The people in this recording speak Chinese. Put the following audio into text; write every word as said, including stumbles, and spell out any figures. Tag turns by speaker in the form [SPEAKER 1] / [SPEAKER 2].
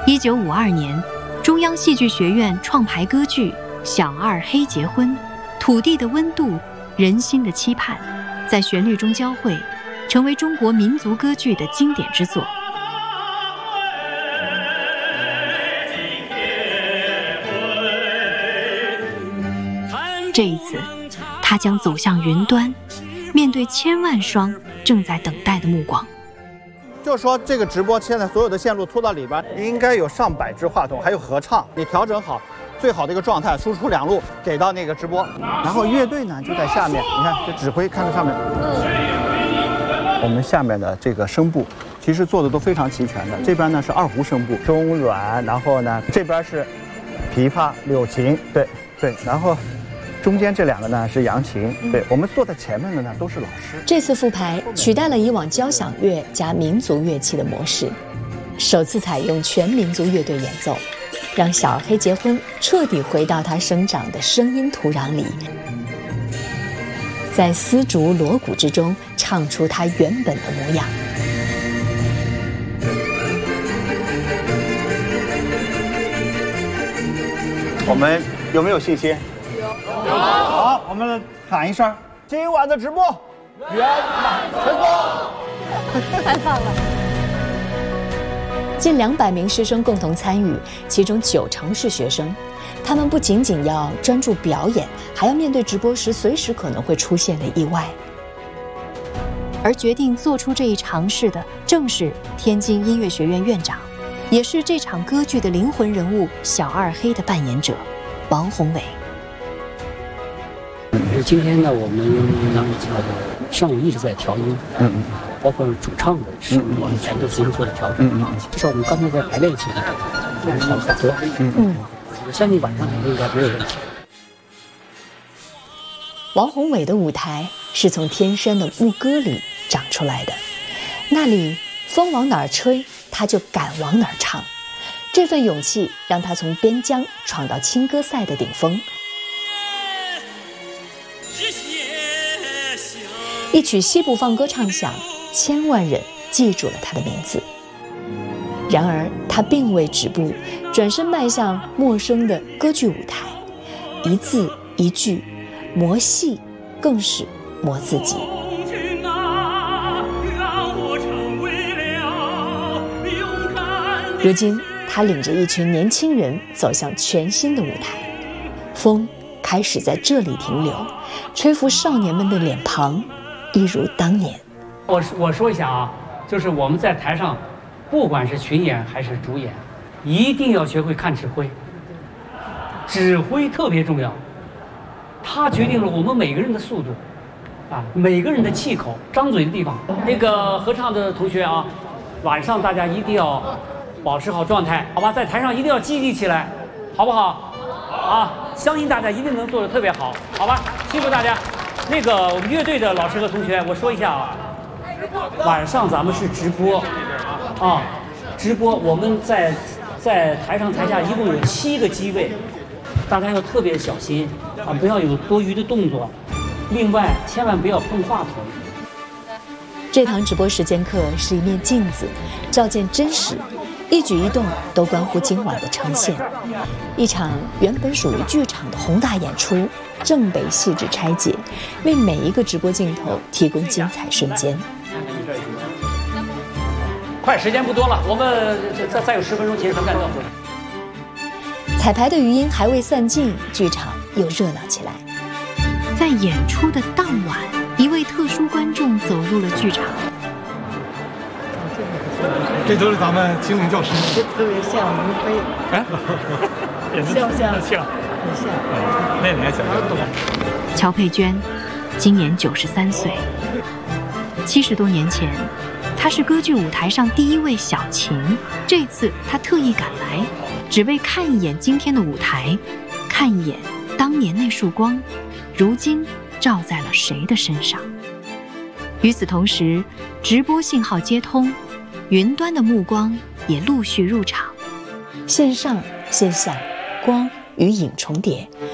[SPEAKER 1] 一九五二年，中央戏剧学院创排歌剧《小二黑结婚》，土地的温度，人心的期盼，在旋律中交汇，成为中国民族歌剧的经典之作。这一次，他将走向云端，面对千万双正在等待的目光。
[SPEAKER 2] 就说这个直播现在所有的线路拖到里边，应该有上百只话筒，还有合唱，你调整好最好的一个状态，输出两路给到那个直播，然后乐队呢就在下面，你看这指挥看到上面，我们下面的这个声部其实做的都非常齐全的。这边呢是二胡声部，中阮，然后呢这边是琵琶、柳琴，对对，然后。中间这两个呢是扬琴，对，我们坐在前面的呢都是老师。
[SPEAKER 3] 这次复排取代了以往交响乐加民族乐器的模式，首次采用全民族乐队演奏，让《小二黑结婚》彻底回到它生长的声音土壤里，在丝竹锣鼓之中唱出它原本的模样。
[SPEAKER 2] 我们有没有信心？有。好，我们喊一声：今晚的直播圆满成功！
[SPEAKER 3] 太棒了！近两百名师生共同参与，其中九成是学生。他们不仅仅要专注表演，还要面对直播时随时可能会出现的意外。
[SPEAKER 1] 而决定做出这一尝试的，正是天津音乐学院院长，也是这场歌剧的灵魂人物小二黑的扮演者王宏伟。
[SPEAKER 4] 今天呢，我们呃上午一直在调音，嗯嗯，包括主唱的时候，我们全都及时做了调整，嗯嗯，这是我们刚才在排练期间做的小彩歌，嗯嗯，我相信晚上应该没有问题。
[SPEAKER 3] 王宏伟的舞台是从天山的牧歌里长出来的，那里风往哪儿吹，他就敢往哪儿唱。这份勇气让他从边疆闯到青歌赛的顶峰。一曲西部放歌唱响，千万人记住了他的名字。然而他并未止步，转身迈向陌生的歌剧舞台，一字一句磨戏，更是磨自己。如今他领着一群年轻人走向全新的舞台，风开始在这里停留，吹拂少年们的脸庞，一如当年。
[SPEAKER 4] 我我说一下啊，就是我们在台上，不管是群演还是主演，一定要学会看指挥。指挥特别重要，它决定了我们每个人的速度，啊，每个人的气口、张嘴的地方。那个合唱的同学啊，晚上大家一定要保持好状态，好吧？在台上一定要积极起来，好不好？啊，相信大家一定能做得特别好，好吧？辛苦大家。那个我们乐队的老师和同学，我说一下啊，晚上咱们是直播，啊，直播我们在在台上台下一共有七个机位，大家要特别小心啊，不要有多余的动作。另外，千万不要碰话筒。
[SPEAKER 3] 这堂直播时间课是一面镜子，照见真实，一举一动都关乎今晚的呈现。一场原本属于剧场的宏大演出，正被细致拆解，为每一个直播镜头提供精彩瞬间。
[SPEAKER 4] 快，时间不多了，我们再再有十分钟结束干掉。
[SPEAKER 3] 彩排的余音还未散尽，剧场又热闹起来。
[SPEAKER 1] 在演出的当晚，一位特殊观众走入了剧场。
[SPEAKER 5] 这都是咱们精灵教师，
[SPEAKER 6] 这特别像吴飞，
[SPEAKER 5] 哎，
[SPEAKER 6] 像不像？
[SPEAKER 5] 像，
[SPEAKER 6] 很像。
[SPEAKER 5] 那年小孩懂。
[SPEAKER 1] 乔佩娟今年九十三岁，七十多年前，她是歌剧舞台上第一位小琴。这次她特意赶来，只为看一眼今天的舞台，看一眼当年那束光，如今照在了谁的身上。与此同时，直播信号接通，云端的目光也陆续入场。
[SPEAKER 3] 线上线下，光与影重叠，